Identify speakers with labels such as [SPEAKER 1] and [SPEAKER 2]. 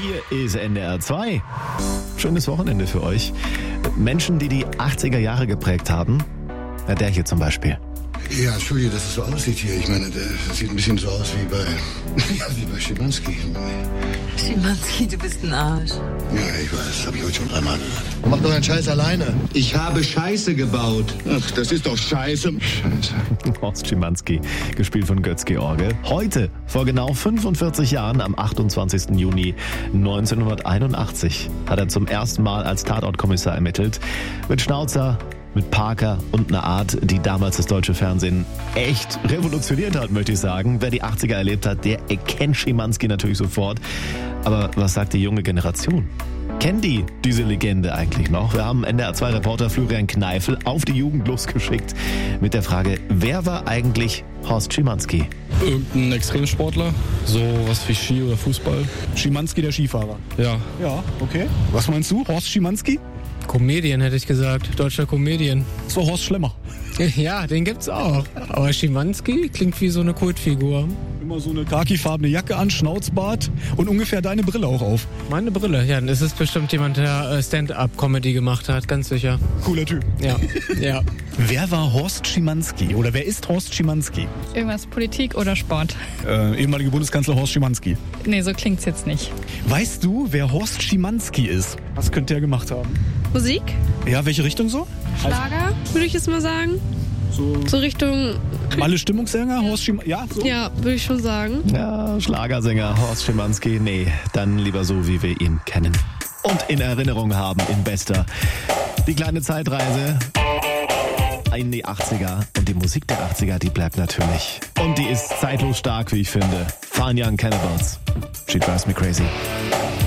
[SPEAKER 1] Hier ist NDR 2. Schönes Wochenende für euch. Menschen, die 80er Jahre geprägt haben. Na, der hier zum Beispiel.
[SPEAKER 2] Ja, Entschuldige, dass es so aussieht hier. Ich meine, das sieht ein bisschen so aus wie bei Schimanski.
[SPEAKER 3] Schimanski, du bist ein Arsch.
[SPEAKER 2] Ja, ich weiß, das habe ich heute schon dreimal gehört. Mach doch deinen Scheiß alleine.
[SPEAKER 4] Ich habe Scheiße gebaut.
[SPEAKER 2] Ach, das ist doch Scheiße.
[SPEAKER 1] Horst Schimanski, gespielt von Götz-George. Heute, vor genau 45 Jahren, am 28. Juni 1981, hat er zum ersten Mal als Tatortkommissar ermittelt. Mit Schnauzer, mit Parker und einer Art, die damals das deutsche Fernsehen echt revolutioniert hat, möchte ich sagen. Wer die 80er erlebt hat, der erkennt Schimanski natürlich sofort. Aber was sagt die junge Generation? Kennen die diese Legende eigentlich noch? Wir haben NDR2-Reporter Florian Kneifel auf die Jugend losgeschickt mit der Frage, wer war eigentlich Horst Schimanski?
[SPEAKER 5] Irgendein Extremsportler, so was wie Ski oder Fußball.
[SPEAKER 6] Schimanski, der Skifahrer.
[SPEAKER 5] Ja.
[SPEAKER 6] Ja, okay. Was meinst du, Horst Schimanski?
[SPEAKER 7] Comedian hätte ich gesagt, deutscher Comedian.
[SPEAKER 6] So Horst Schlemmer.
[SPEAKER 7] Ja, den gibt's auch. Aber Schimanski klingt wie so eine Kultfigur.
[SPEAKER 6] Immer so eine khakifarbene Jacke an, Schnauzbart und ungefähr deine Brille auch auf.
[SPEAKER 7] Meine Brille, ja, das ist bestimmt jemand, der Stand-up-Comedy gemacht hat, ganz sicher.
[SPEAKER 6] Cooler Typ.
[SPEAKER 7] Ja, ja.
[SPEAKER 6] Wer war Horst Schimanski oder wer ist Horst Schimanski?
[SPEAKER 8] Irgendwas Politik oder Sport?
[SPEAKER 6] Ehemaliger Bundeskanzler Horst Schimanski.
[SPEAKER 8] Nee, so klingt's jetzt nicht.
[SPEAKER 6] Weißt du, wer Horst Schimanski ist? Was könnte er gemacht haben?
[SPEAKER 9] Musik?
[SPEAKER 6] Ja, welche Richtung so?
[SPEAKER 9] Schlager, würde ich jetzt mal sagen. So Richtung...
[SPEAKER 6] Alle Stimmungssänger, Horst Schimanski? Ja, so?
[SPEAKER 9] Ja, würde ich schon sagen.
[SPEAKER 1] Ja, Schlagersänger Horst Schimanski, nee, dann lieber so, wie wir ihn kennen. Und in Erinnerung haben, in bester. Die kleine Zeitreise in die 80er. Und die Musik der 80er, die bleibt natürlich. Und die ist zeitlos stark, wie ich finde. Fine Young Cannibals. She drives me crazy.